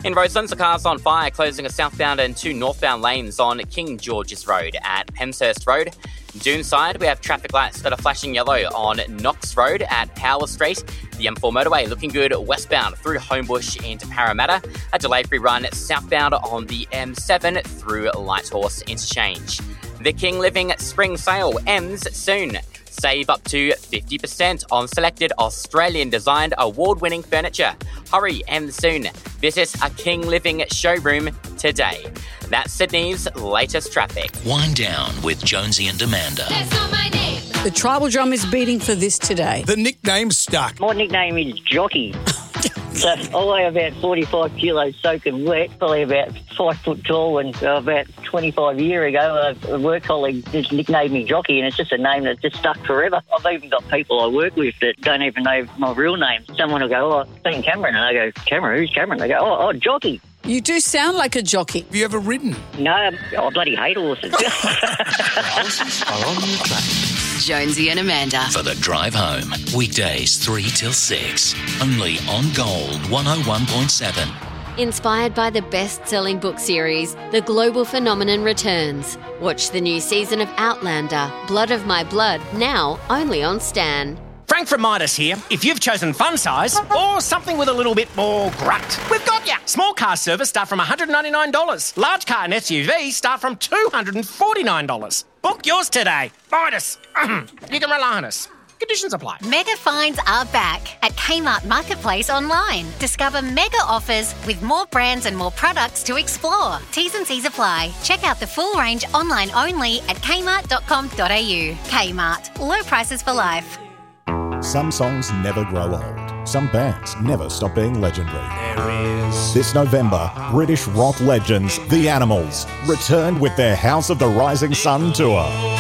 In Roselands, a car's on fire, closing a southbound and two northbound lanes on King George's Road at Penshurst Road. Doonside, we have traffic lights that are flashing yellow on Knox Road at Power Street. The M4 motorway looking good westbound through Homebush into Parramatta. A delay-free run southbound on the M7 through Lighthorse Interchange. The King Living Spring Sale ends soon. Save up to 50% on selected Australian-designed award-winning furniture. Hurry, ends soon. Visit a King Living showroom today. That's Sydney's latest traffic. Wind down with Jonesy and Amanda. That's not my name. The tribal drum is beating for this today. The nickname's stuck. My nickname is Jockey. So I weigh about 45 kilos soaking wet, probably about 5 foot tall, and about 25 years ago a work colleague just nicknamed me Jockey, and it's just a name that's just stuck forever. I've even got people I work with that don't even know my real name. Someone will go, "Oh, I've seen Cameron," and I go, "Cameron? Who's Cameron?" They go, "Oh, Jockey." You do sound like a jockey. Have you ever ridden? No, I bloody hate horses. Horses are on the track. Jonesy and Amanda. For the drive home. Weekdays 3 till 6. Only on Gold 101.7. Inspired by the best-selling book series, The Global Phenomenon returns. Watch the new season of Outlander, Blood of My Blood, now only on Stan. Frank from Midas here. If you've chosen fun size or something with a little bit more grunt, we've got ya. Small car service start from $199. Large car and SUV start from $249. Book yours today. Midas. You can rely on us. Conditions apply. Mega finds are back at Kmart Marketplace online. Discover mega offers with more brands and more products to explore. T's and C's apply. Check out the full range online only at kmart.com.au. Kmart. Low prices for life. Some songs never grow old. Some bands never stop being legendary. This November, British rock legends, The Animals, returned with their House of the Rising Sun tour.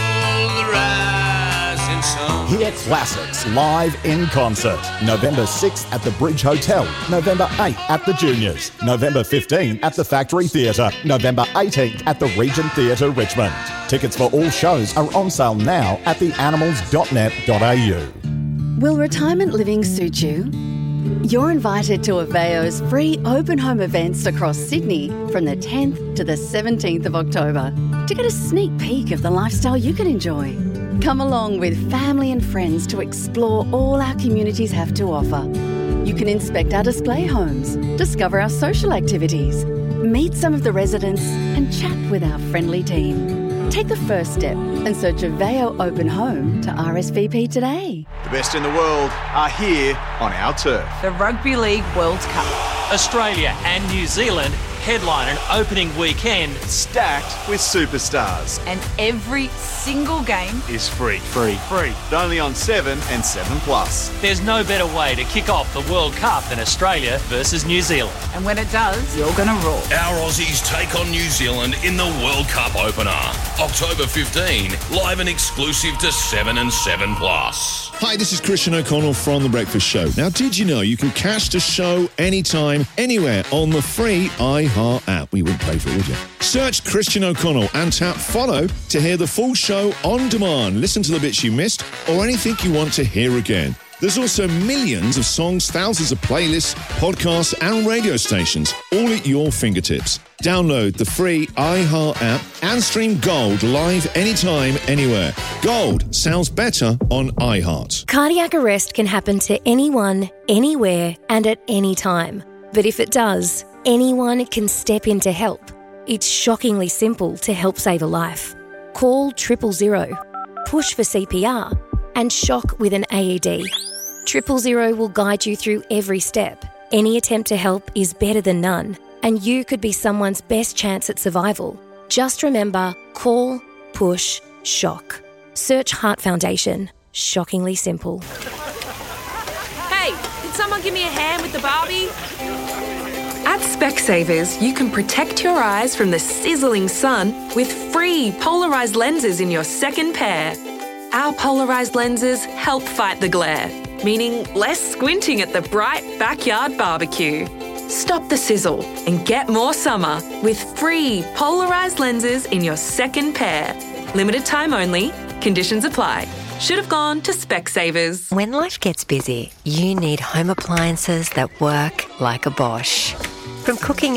Hear classics live in concert. November 6th at the Bridge Hotel. November 8th at the Juniors. November 15th at the Factory Theatre. November 18th at the Regent Theatre, Richmond. Tickets for all shows are on sale now at theanimals.net.au. Will retirement living suit you? You're invited to Aveo's free open home events across Sydney from the 10th to the 17th of October to get a sneak peek of the lifestyle you can enjoy. Come along with family and friends to explore all our communities have to offer. You can inspect our display homes, discover our social activities, meet some of the residents and chat with our friendly team. Take the first step and search Aveo Open Home to RSVP today. The best in the world are here on our turf. The Rugby League World Cup. Australia and New Zealand headline an opening weekend stacked with superstars. And every single game is free. Free. But only on 7 and 7 Plus. There's no better way to kick off the World Cup than Australia versus New Zealand. And when it does, you're going to roar. Our Aussies take on New Zealand in the World Cup opener. October 15, live and exclusive to 7 and 7 Plus. Hi, this is Christian O'Connell from The Breakfast Show. Now, did you know you can catch the show anytime, anywhere on the free iHeart app? We wouldn't pay for it, would you? Search Christian O'Connell and tap follow to hear the full show on demand. Listen to the bits you missed or anything you want to hear again. There's also millions of songs, thousands of playlists, podcasts and radio stations, all at your fingertips. Download the free iHeart app and stream Gold live anytime, anywhere. Gold sounds better on iHeart. Cardiac arrest can happen to anyone, anywhere and at any time. But if it does, anyone can step in to help. It's shockingly simple to help save a life. Call 000, push for CPR and shock with an AED. 000 will guide you through every step. Any attempt to help is better than none, and you could be someone's best chance at survival. Just remember, call, push, shock. Search Heart Foundation. Shockingly simple. Hey, can someone give me a hand with the Barbie? At Specsavers, you can protect your eyes from the sizzling sun with free polarised lenses in your second pair. Our polarised lenses help fight the glare, meaning less squinting at the bright backyard barbecue. Stop the sizzle and get more summer with free polarised lenses in your second pair. Limited time only. Conditions apply. Should have gone to Specsavers. When life gets busy, you need home appliances that work like a Bosch. From cooking